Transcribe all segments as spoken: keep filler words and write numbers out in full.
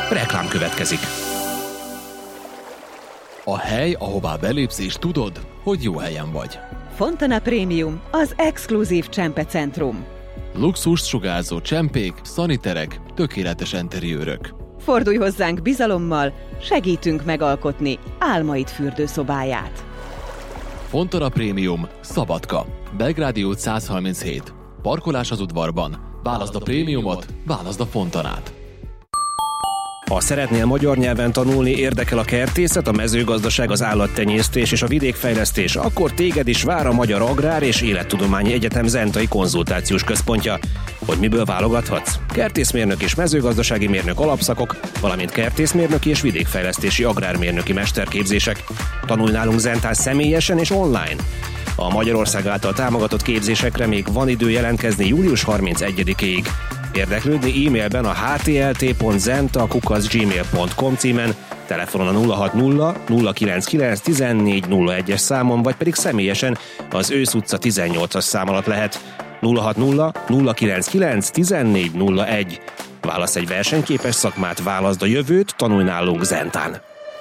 Reklám következik. A hely, ahová belépsz és tudod, hogy jó helyen vagy. Fontana Premium, az exkluzív csempecentrum. Luxust sugárzó csempék, szaniterek, tökéletes enteriőrök. Fordulj hozzánk bizalommal, segítünk megalkotni álmaid fürdőszobáját. Fontana Premium, Szabadka, Belgrádi út száz harminchét. Parkolás az udvarban. Válaszd a prémiumot, válaszd a Fontanát. Ha szeretnél magyar nyelven tanulni, érdekel a kertészet, a mezőgazdaság, az állattenyésztés és a vidékfejlesztés, akkor téged is vár a Magyar Agrár és Élettudományi Egyetem Zentai Konzultációs Központja. Hogy miből válogathatsz? Kertészmérnök és mezőgazdasági mérnök alapszakok, valamint kertészmérnöki és vidékfejlesztési agrármérnöki mesterképzések. Tanulj nálunk Zentán személyesen és online. A Magyarország által támogatott képzésekre még van idő jelentkezni július harmincegyedikéig. Érdeklődni e-mailben a h t l t pont zenta kukac gmail pont com címen, telefonon a nulla hat nulla nulla kilenc kilenc tizennégy nulla egyes számon, vagy pedig személyesen az Ősz utca tizennyolcas szám alatt lehet. nulla hat nulla nulla kilenc kilenc tizennégy nulla egy. Válasz egy versenyképes szakmát, válaszd a jövőt, tanulj nálunk Zentán.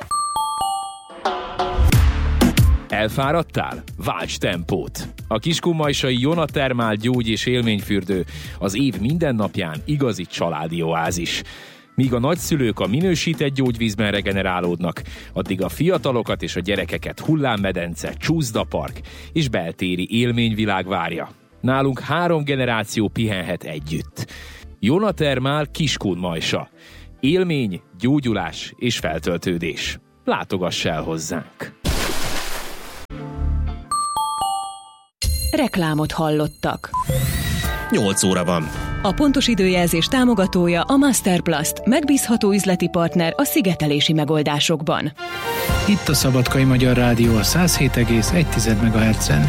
Elfáradtál? Válts tempót! A kiskunmajsai Jonatermál gyógy- és élményfürdő az év minden napján igazi családi oázis. Míg a nagyszülők a minősített gyógyvízben regenerálódnak, addig a fiatalokat és a gyerekeket hullámmedence, csúszdapark és beltéri élményvilág várja. Nálunk három generáció pihenhet együtt. Jonatermál Kiskunmajsa. Élmény, gyógyulás és feltöltődés. Látogass el hozzánk! Reklámot hallottak. nyolc óra van. A pontos időjelzés támogatója a Masterplast, megbízható üzleti partner a szigetelési megoldásokban. Itt a Szabadkai Magyar Rádió a száz hét egész egy megahertzen.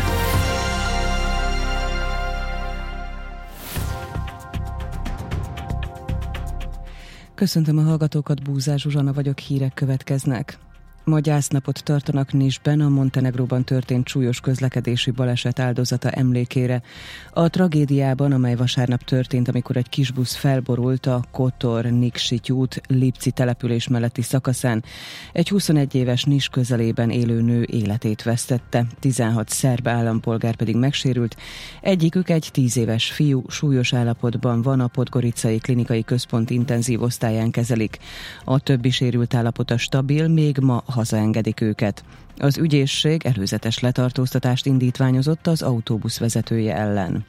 Köszöntöm a hallgatókat, Búzás Zsuzsanna vagyok, hírek következnek. Ma gyásznapot tartanak Nisben a Montenegróban történt súlyos közlekedési baleset áldozata emlékére. A tragédiában, amely vasárnap történt, amikor egy kisbusz felborult a Kotor-Nikšić út Lipci település melletti szakaszán, egy huszonegy éves Nis közelében élő nő életét vesztette, tizenhat szerb állampolgár pedig megsérült. Egyikük egy tíz éves fiú, súlyos állapotban van, a Podgoricai Klinikai Központ intenzív osztályán kezelik. A többi sérült állapota stabil, még ma hazaengedik őket. Az ügyészség előzetes letartóztatást indítványozott az autóbusz vezetője ellen.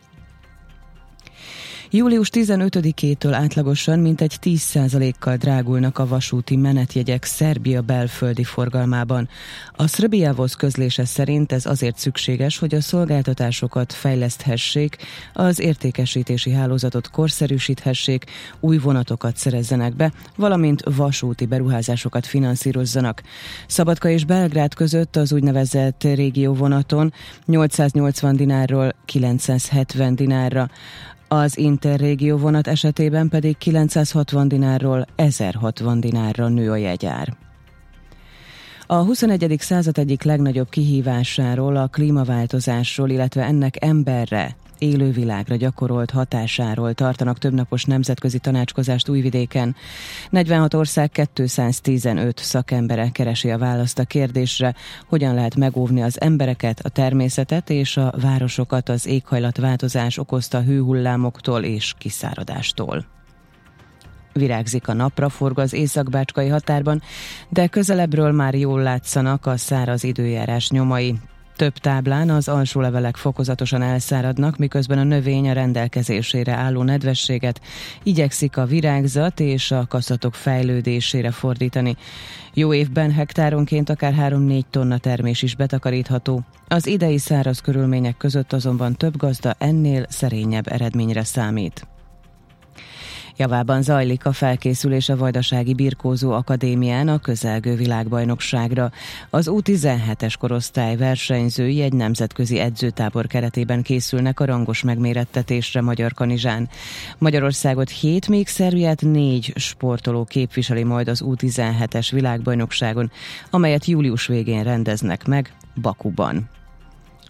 július tizenötödikétől átlagosan mintegy tíz százalékkal drágulnak a vasúti menetjegyek Szerbia belföldi forgalmában. A Srbijavoz közlése szerint ez azért szükséges, hogy a szolgáltatásokat fejleszthessék, az értékesítési hálózatot korszerűsíthessék, új vonatokat szerezzenek be, valamint vasúti beruházásokat finanszírozzanak. Szabadka és Belgrád között az úgynevezett régióvonaton nyolcszáznyolcvan dinárról kilencszázhetven dinárra, az Interrégió vonat esetében pedig kilencszázhatvan dinárról ezerhatvan dinárra nő a jegyár. A huszonegyedik század egyik legnagyobb kihívásáról, a klímaváltozásról, illetve ennek emberre, élővilágra gyakorolt hatásáról tartanak többnapos nemzetközi tanácskozást Újvidéken. negyvenhat ország kétszáztizenöt szakembere keresi a választ a kérdésre, hogyan lehet megóvni az embereket, a természetet és a városokat az éghajlatváltozás okozta hőhullámoktól és kiszáradástól. Virágzik a napra, forog az észak-bácskai határban, de közelebbről már jól látszanak a száraz időjárás nyomai. Több táblán az alsó levelek fokozatosan elszáradnak, miközben a növény a rendelkezésére álló nedvességet igyekszik a virágzat és a kaszatok fejlődésére fordítani. Jó évben hektáronként akár három-négy tonna termés is betakarítható. Az idei száraz körülmények között azonban több gazda ennél szerényebb eredményre számít. Javában zajlik a felkészülés a Vajdasági Birkózó Akadémián a közelgő világbajnokságra. Az U tizenhetes korosztály versenyzői egy nemzetközi edzőtábor keretében készülnek a rangos megmérettetésre Magyarkanizsán. Magyarországot hét, még Szerbiát négy sportoló képviseli majd az U tizenhetes világbajnokságon, amelyet július végén rendeznek meg Bakuban.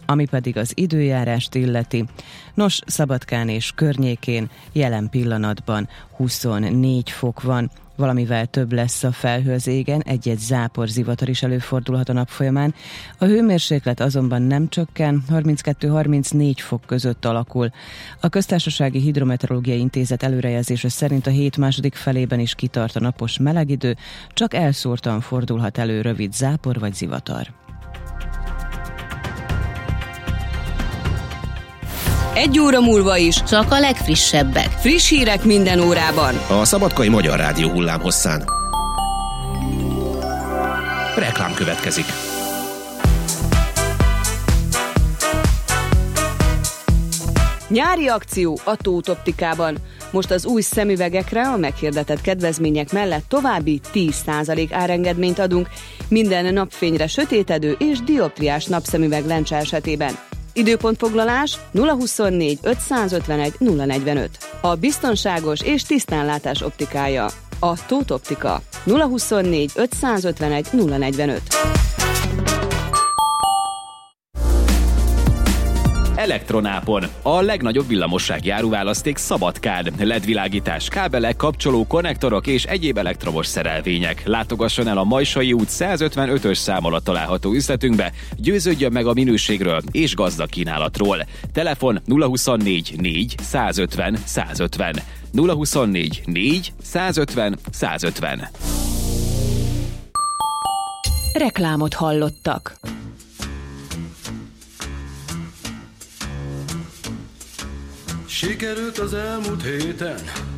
Ami pedig az időjárást illeti. Nos, Szabadkán és környékén jelen pillanatban huszonnégy fok van. Valamivel több lesz a felhő az égen, egy-egy zápor, zivatar is előfordulhat a nap folyamán. A hőmérséklet azonban nem csökken, harminckettő-harmincnégy fok között alakul. A Köztársasági Hidrometeorológiai Intézet előrejelzése szerint a hét második felében is kitart a napos melegidő, csak elszórtan fordulhat elő rövid zápor vagy zivatar. Egy óra múlva is csak a legfrissebbek. Friss hírek minden órában. A Szabadkai Magyar Rádió hullámhosszán. Reklám következik. Nyári akció a Tóth Optikában. Most az új szemüvegekre a meghirdetett kedvezmények mellett további tíz százalék árengedményt adunk minden napfényre sötétedő és dioptriás napszemüveg lencse esetében. Időpontfoglalás nulla huszonnégy ötszázötvenegy nulla negyvenöt. A biztonságos és tisztánlátás optikája. A Tóth Optika. nulla huszonnégy ötszázötvenegy nulla negyvenöt. Elektronápon. A legnagyobb villamossági áruválaszték Szabadkán. el é dé világítás, kábelek, kapcsoló, konnektorok és egyéb elektromos szerelvények. Látogasson el a Majsai út százötvenötös szám alatt található üzletünkbe, győződjön meg a minőségről és gazdag kínálatról. Telefon nulla huszonnégy négy százötven százötven. nulla huszonnégy négy százötven százötven. Reklámot hallottak. Sikerült az elmúlt héten